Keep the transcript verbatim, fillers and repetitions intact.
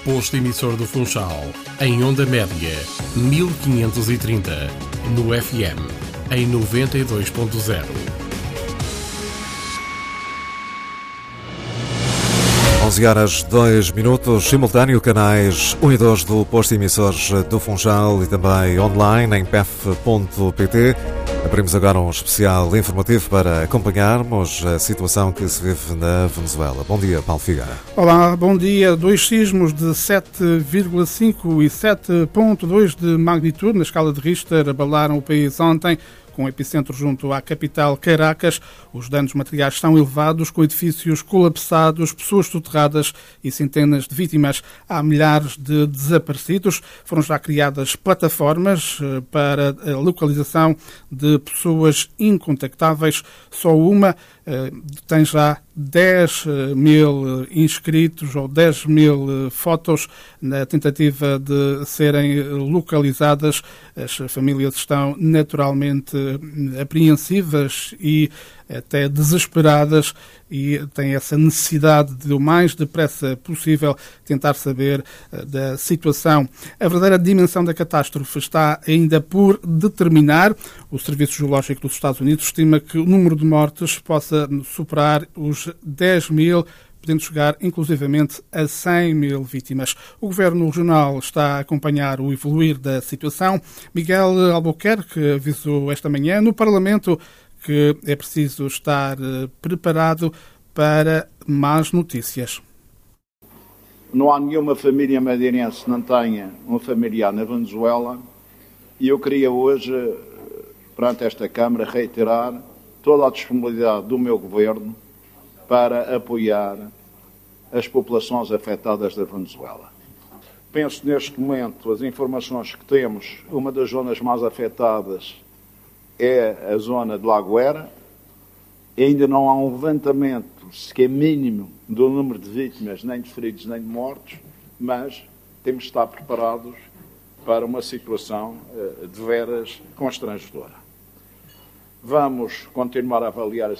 Posto emissor do Funchal, em onda média, mil quinhentos e trinta, no F M, em noventa e dois ponto zero. onze horas dois minutos, simultâneo, canais um e dois do Posto emissores do Funchal e também online em p f ponto p t. Abrimos agora um especial informativo para acompanharmos a situação que se vive na Venezuela. Bom dia, Paulo Figueira. Olá, bom dia. Dois sismos de sete vírgula cinco e sete ponto dois de magnitude na escala de Richter abalaram o país ontem, com o epicentro junto à capital Caracas. Os danos materiais são elevados, com edifícios colapsados, pessoas soterradas e centenas de vítimas. Há milhares de desaparecidos. Foram já criadas plataformas para a localização de pessoas incontactáveis. Só uma tem já dez mil inscritos ou dez mil fotos na tentativa de serem localizadas. As famílias estão naturalmente apreensivas e até desesperadas e têm essa necessidade de, o mais depressa possível, tentar saber da situação. A verdadeira dimensão da catástrofe está ainda por determinar. O Serviço Geológico dos Estados Unidos estima que o número de mortes possa superar os dez mil, podendo chegar inclusivamente a cem mil vítimas. O Governo Regional está a acompanhar o evoluir da situação. Miguel Albuquerque avisou esta manhã no Parlamento que é preciso estar preparado para más notícias. Não há nenhuma família madeirense que não tenha um familiar na Venezuela e eu queria hoje, perante esta Câmara, reiterar toda a disponibilidade do meu Governo para apoiar as populações afetadas da Venezuela. Penso neste momento, as informações que temos, uma das zonas mais afetadas é a zona de Lagoera. Ainda não há um levantamento sequer mínimo do número de vítimas, nem de feridos, nem de mortos, mas temos de estar preparados para uma situação de veras constrangedora. Vamos continuar a avaliar a